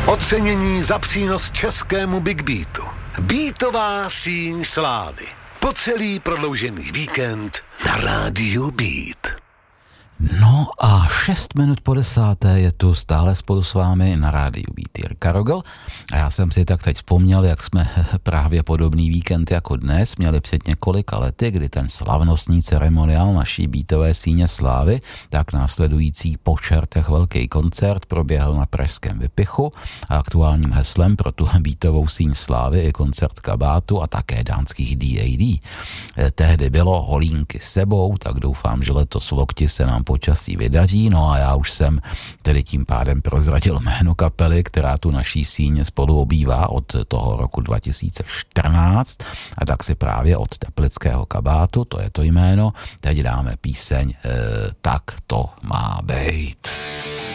Ocenění za přínos českému Big Beatu. Beatová síň slávy. Po celý prodloužený víkend na rádiu Beat. No a 6 minut po 10. je tu stále spolu s vámi na rádiu Beat Jirka Rogl. A já jsem si tak teď vzpomněl, jak jsme právě podobný víkend jako dnes měli před několika lety, kdy ten slavnostní ceremoniál naší beatové síně slávy, tak následující po čertech velký koncert proběhl na pražském Vypichu a aktuálním heslem pro tu beatovou síň slávy je koncert kabátu a také dánských D.A.D. Tehdy bylo holínky s sebou, tak doufám, že letos lokti se nám počasí vydaří, no a já už jsem tedy tím pádem prozradil jméno kapely, která tu naší síně spolu obývá od toho roku 2014 a tak si právě od teplického kabátu, to je to jméno, teď dáme píseň Tak to má bejt.